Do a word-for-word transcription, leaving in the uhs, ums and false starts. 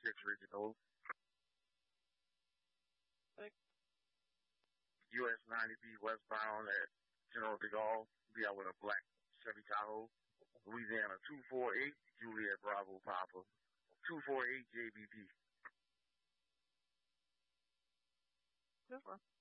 six original. Thanks. U S ninety B westbound at General de Gaulle. Be out with a black Chevy Tahoe. Louisiana two four eight, Juliet Bravo Papa. two four eight J B P. Super.